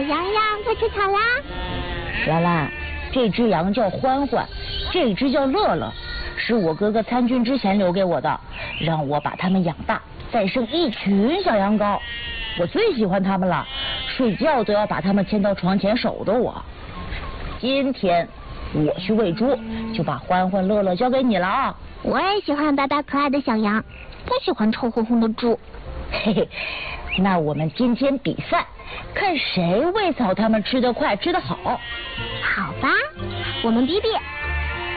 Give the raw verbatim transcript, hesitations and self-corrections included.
羊羊，快吃草啦！ 兰兰，这只羊叫欢欢，这只叫乐乐，是我哥哥参军之前留给我的，让我把它们养大，再生一群小羊羔。我最喜欢它们了，睡觉都要把它们牵到床前守着我。今天我去喂猪，就把欢欢乐乐交给你了啊！ 我也喜欢白白可爱的小羊，不喜欢臭烘烘的猪。 嘿嘿，那我们今天比赛，看谁喂草它们吃得快吃得好。 好吧，我们比比